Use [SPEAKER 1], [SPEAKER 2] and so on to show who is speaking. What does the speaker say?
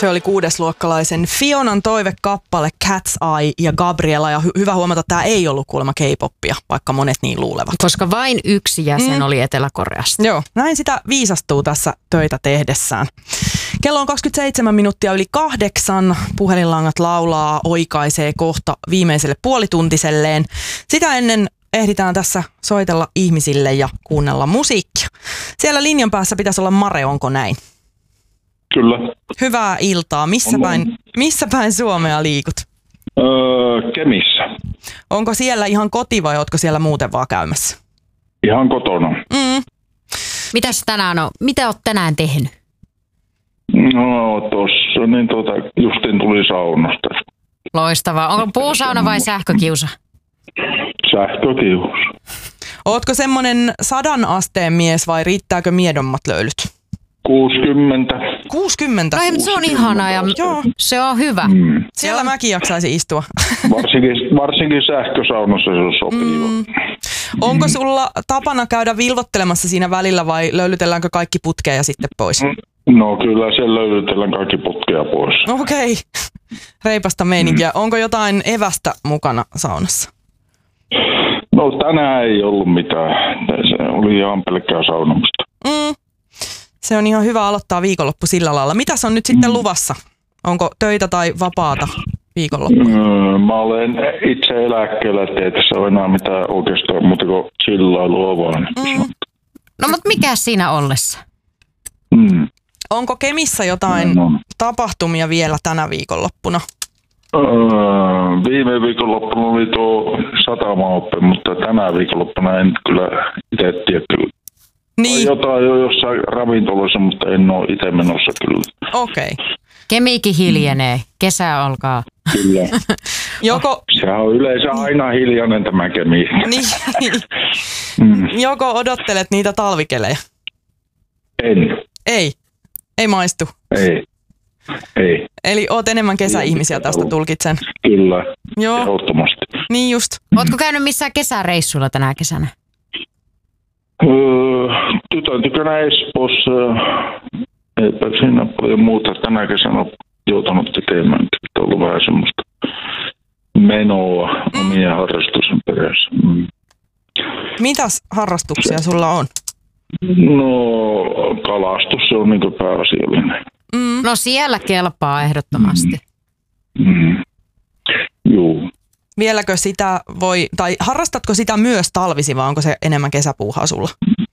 [SPEAKER 1] Se oli 6-luokkalaisen Fionan toivekappale Cat's Eye ja Gabriela. Ja hyvä huomata, että tämä ei ollut kuulemma K-poppia, vaikka monet niin luulevat.
[SPEAKER 2] Koska vain yksi jäsen oli Etelä-Koreasta.
[SPEAKER 1] Joo, näin sitä viisastuu tässä töitä tehdessään. Kello on 27 minuuttia yli 8. Puhelinlangat laulaa, oikaisee kohta viimeiselle puolituntiselleen. Sitä ennen ehditään tässä soitella ihmisille ja kuunnella musiikkia. Siellä linjan päässä pitäisi olla Mare, onko näin?
[SPEAKER 3] Kyllä.
[SPEAKER 1] Hyvää iltaa. Missä päin Suomea liikut?
[SPEAKER 3] Kemissä.
[SPEAKER 1] Onko siellä ihan koti vai ootko siellä muuten vaan käymässä?
[SPEAKER 3] Ihan kotona.
[SPEAKER 2] Mitäs tänään on? Mitä oot tänään tehnyt?
[SPEAKER 3] No tossa, niin justiin tuli saunasta.
[SPEAKER 2] Loistavaa. Onko puusauna vai sähkökiusa?
[SPEAKER 3] Sähkökiusa.
[SPEAKER 1] Ootko semmonen 100 asteen mies vai riittääkö miedommat löylyt?
[SPEAKER 3] 60.
[SPEAKER 1] 60?
[SPEAKER 2] No ei, mutta se on ihanaa ja se on hyvä.
[SPEAKER 1] Siellä mäkin jaksaisin istua.
[SPEAKER 3] Varsinkin sähkösaunassa se sopii.
[SPEAKER 1] Onko sulla tapana käydä vilvottelemassa siinä välillä vai löylytelläänkö kaikki putkea ja sitten pois?
[SPEAKER 3] No kyllä siellä löylytellään kaikki putkea pois.
[SPEAKER 1] Okei. Reipasta meininkiä. Onko jotain evästä mukana saunassa?
[SPEAKER 3] No tänään ei ollut mitään. Se oli ihan pelkkää saunomista.
[SPEAKER 1] Se on ihan hyvä aloittaa viikonloppu sillä lailla. Mitäs on nyt sitten luvassa? Onko töitä tai vapaata viikonloppuna?
[SPEAKER 3] Mä olen itse eläkkeellä, ettei tässä ole enää mitään oikeastaan muuta kuin chillailua vaan.
[SPEAKER 2] No mutta mikä siinä ollessa?
[SPEAKER 1] Onko Kemissä jotain tapahtumia vielä tänä viikonloppuna?
[SPEAKER 3] Viime viikonloppuna oli tuo satamaoppe, mutta tänä viikonloppuna en kyllä itse tiedä kyllä.
[SPEAKER 1] Niin.
[SPEAKER 3] Jotain jo jossain ravintoloissa, mutta en ole itse menossa kyllä.
[SPEAKER 1] Okei.
[SPEAKER 2] Kemikin hiljenee. Kesä alkaa.
[SPEAKER 3] Kyllä. Sehän on yleensä aina hiljainen tämä Kemi.
[SPEAKER 1] Niin. Joko odottelet niitä talvikelejä?
[SPEAKER 3] En.
[SPEAKER 1] Ei maistu.
[SPEAKER 3] Ei.
[SPEAKER 1] Eli oot enemmän kesäihmisiä tästä tulkitsen.
[SPEAKER 3] Kyllä,
[SPEAKER 1] Joo.
[SPEAKER 3] ehdottomasti.
[SPEAKER 1] Niin just.
[SPEAKER 2] Ootko käynyt missään kesäreissuilla tänä kesänä?
[SPEAKER 3] Tytön tykönä Espoossa. Eipä siinä paljon muuta tänä kesänä ole joutunut tekemään. On ollut vähän semmoista menoa omien harrastusten perässä.
[SPEAKER 1] Mitäs harrastuksia sulla on?
[SPEAKER 3] No kalastus se on niin kuin pääasiallinen.
[SPEAKER 2] No siellä kelpaa ehdottomasti.
[SPEAKER 3] Joo.
[SPEAKER 1] Vieläkö sitä voi, tai harrastatko sitä myös talvisi vai onko se enemmän kesäpuuhaa sulla?